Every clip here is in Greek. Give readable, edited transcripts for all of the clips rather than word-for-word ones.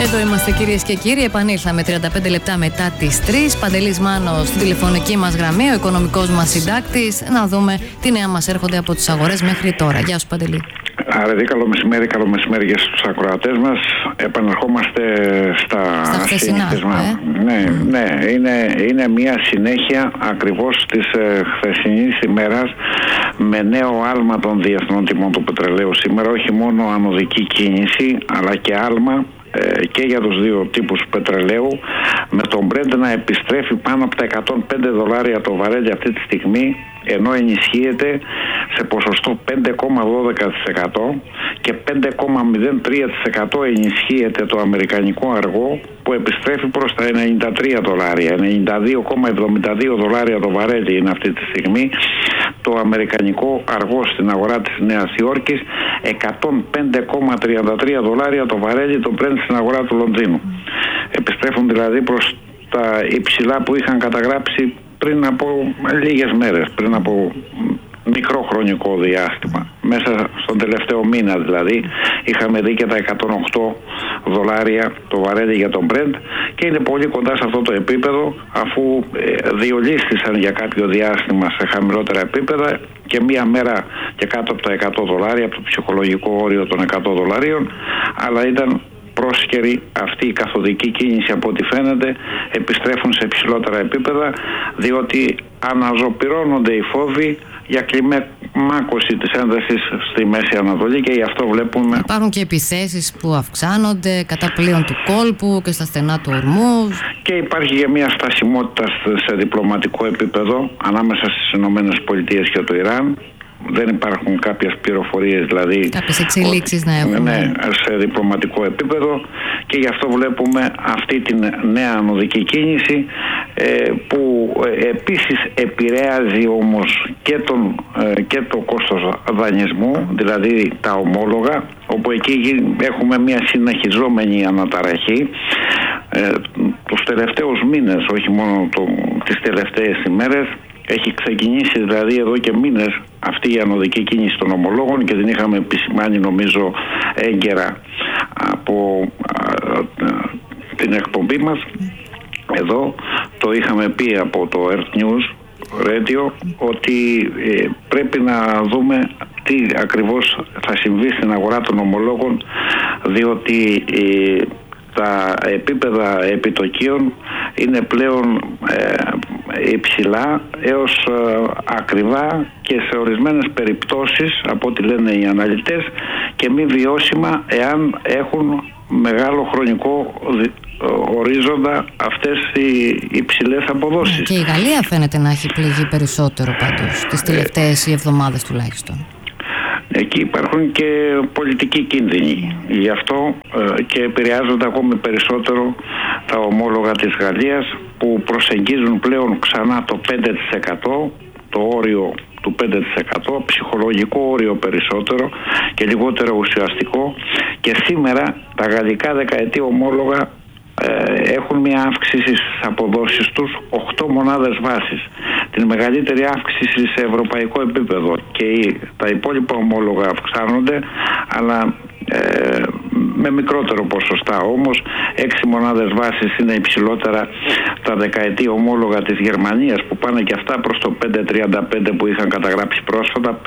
Εδώ είμαστε, κυρίες και κύριοι. Επανήλθαμε 35 λεπτά μετά τις 3. Παντελής Μάνος στη τηλεφωνική μας γραμμή, ο οικονομικός μας συντάκτης. Να δούμε τι νέα μας έρχονται από τις αγορές μέχρι τώρα. Γεια σου, Παντελή. Άρα, καλό μεσημέρι και στους ακροατές μας. Επανερχόμαστε στα χθεσινά. Ναι, είναι μια συνέχεια ακριβώς της χθεσινής ημέρας, με νέο άλμα των διεθνών τιμών του πετρελαίου σήμερα. Όχι μόνο ανωδική κίνηση, αλλά και άλμα και για τους δύο τύπους πετρελαίου, με τον Brent να επιστρέφει πάνω από τα $105 το βαρέλι αυτή τη στιγμή, ενώ ενισχύεται σε ποσοστό 5,12% και 5,03% ενισχύεται το αμερικανικό αργό, που επιστρέφει προς τα $93. $92,72 το βαρέλι είναι αυτή τη στιγμή το αμερικανικό αργό στην αγορά της Νέας Υόρκης, $105,33 το βαρέλι το Brent στην αγορά του Λονδίνου. Επιστρέφουν δηλαδή προς τα υψηλά που είχαν καταγράψει πριν από λίγες μέρες, πριν από μικρό χρονικό διάστημα. Μέσα στον τελευταίο μήνα δηλαδή είχαμε δει και τα $108 το βαρέλι για τον Brent, και είναι πολύ κοντά σε αυτό το επίπεδο, αφού διολίστησαν για κάποιο διάστημα σε χαμηλότερα επίπεδα και μία μέρα και κάτω από τα $100, από το ψυχολογικό όριο των $100, αλλά ήταν πρόσχερη αυτή η καθοδική κίνηση. Από ό,τι φαίνεται επιστρέφουν σε υψηλότερα επίπεδα, διότι αναζωπυρώνονται οι φόβοι για κλιμάκωση της έντασης στη Μέση Ανατολή, και γι' αυτό βλέπουμε... Υπάρχουν και επιθέσεις που αυξάνονται κατά πλοίων του κόλπου και στα στενά του Ορμούζ. Και υπάρχει και μια στασιμότητα σε διπλωματικό επίπεδο ανάμεσα στις ΗΠΑ και το Ιράν. Δεν υπάρχουν κάποιες πληροφορίες, δηλαδή κάποιες εξελίξεις να έχουμε. Ναι, σε διπλωματικό επίπεδο, και γι' αυτό βλέπουμε αυτή την νέα ανωδική κίνηση, που επίσης επηρεάζει όμως και το κόστος δανεισμού, δηλαδή τα ομόλογα, όπου εκεί έχουμε μια συνεχιζόμενη αναταραχή τους τελευταίους μήνες, όχι μόνο τις τελευταίες ημέρες. Έχει ξεκινήσει δηλαδή εδώ και μήνες αυτή η ανωδική κίνηση των ομολόγων, και την είχαμε επισημάνει νομίζω έγκαιρα από την εκπομπή μας. Εδώ το είχαμε πει από το Earth News Radio, ότι πρέπει να δούμε τι ακριβώς θα συμβεί στην αγορά των ομολόγων, διότι τα επίπεδα επιτοκίων είναι πλέον υψηλά έως ακριβά, και σε ορισμένες περιπτώσεις, από ό,τι λένε οι αναλυτές, και μη βιώσιμα εάν έχουν μεγάλο χρονικό ορίζοντα αυτές οι υψηλές αποδόσεις. Και η Γαλλία φαίνεται να έχει πληγεί περισσότερο πάντως τις τελευταίες εβδομάδες τουλάχιστον. Εκεί υπάρχουν και πολιτικοί κίνδυνοι, γι' αυτό και επηρεάζονται ακόμη περισσότερο τα ομόλογα της Γαλλίας, που προσεγγίζουν πλέον ξανά το 5%, το όριο του 5%, ψυχολογικό όριο περισσότερο και λιγότερο ουσιαστικό, και σήμερα τα γαλλικά δεκαετή ομόλογα έχουν μια αύξηση στις αποδόσεις τους 8 μονάδες βάσης, την μεγαλύτερη αύξηση σε ευρωπαϊκό επίπεδο, και τα υπόλοιπα ομόλογα αυξάνονται, αλλά με μικρότερο ποσοστά. Όμως 6 μονάδες βάσης είναι υψηλότερα τα δεκαετή ομόλογα της Γερμανίας, που πάνε και αυτά προς το 5,35 που είχαν καταγράψει πρόσφατα.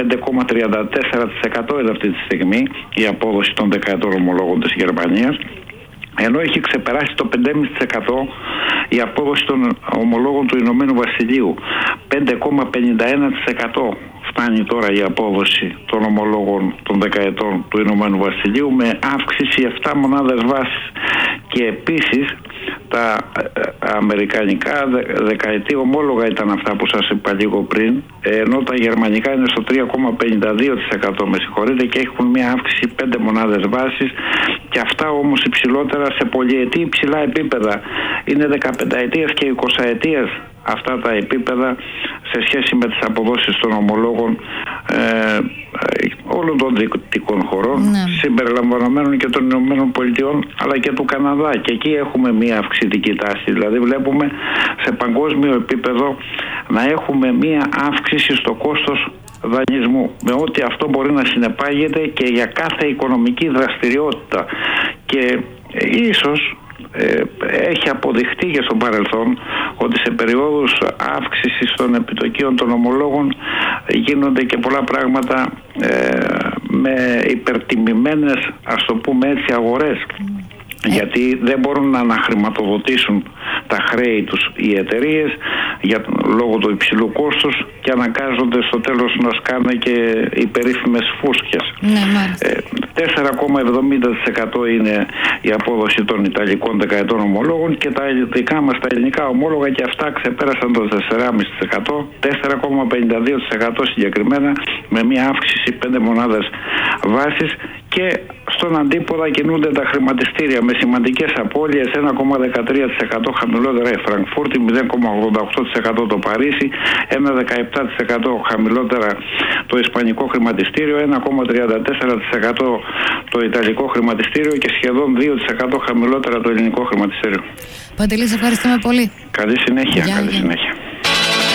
5,34% είναι αυτή τη στιγμή η απόδοση των δεκαετών ομολόγων της Γερμανίας, ενώ έχει ξεπεράσει το 5,5% η απόδοση των ομολόγων του Ηνωμένου Βασιλείου. 5,51% φτάνει τώρα η απόδοση των ομολόγων των δεκαετών του Ηνωμένου Βασιλείου, με αύξηση 7 μονάδες βάσης. Και επίσης τα αμερικανικά δεκαετή ομόλογα ήταν αυτά που σας είπα λίγο πριν, ενώ τα γερμανικά είναι στο 3,52%, με συγχωρείτε, και έχουν μια αύξηση 5 μονάδες βάσης, και αυτά όμως υψηλότερα σε πολυετή υψηλά επίπεδα. Είναι 15ετίας και 20ετίας αυτά τα επίπεδα σε σχέση με τις αποδόσεις των ομολόγων όλων των δυτικών χωρών, συμπεριλαμβανομένων και των Ηνωμένων Πολιτειών, αλλά και του Καναδά, και εκεί έχουμε μια αυξητική τάση. Δηλαδή βλέπουμε σε παγκόσμιο επίπεδο να έχουμε μια αύξηση στο κόστος δανεισμού, με ό,τι αυτό μπορεί να συνεπάγεται και για κάθε οικονομική δραστηριότητα. Και Ίσως έχει αποδειχτεί και στο παρελθόν ότι σε περιόδους αύξησης των επιτοκίων των ομολόγων γίνονται και πολλά πράγματα με υπερτιμημένες, ας το πούμε έτσι, αγορές. Γιατί δεν μπορούν να αναχρηματοδοτήσουν τα χρέη τους οι εταιρείες λόγω του υψηλού κόστους και αναγκάζονται στο τέλος να σκάνε και οι περίφημες φούσκες. 4,70% είναι η απόδοση των ιταλικών δεκαετών ομολόγων και τα δικά μας τα ελληνικά ομόλογα και αυτά ξεπέρασαν το 4,5%, 4,52% συγκεκριμένα, με μια αύξηση 5 μονάδες βάσης, και στον αντίποδα κινούνται τα χρηματιστήρια με σημαντικές απώλειες, 1,13% χαμηλότερα η Φραγκφούρτη, 0,88% το Παρίσι, 1,17% χαμηλότερα το Ισπανικό χρηματιστήριο, 1,34% το Ιταλικό χρηματιστήριο και σχεδόν 2% χαμηλότερα το Ελληνικό χρηματιστήριο. Παντελή, σε ευχαριστούμε πολύ. Καλή συνέχεια. Καλή συνέχεια.